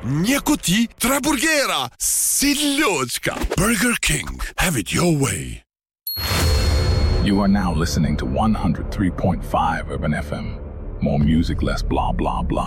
Niekuti Traburgera, Siliochka, Burger King. Have it your way. You are now listening to 103.5 Urban FM. More music, less blah, blah, blah.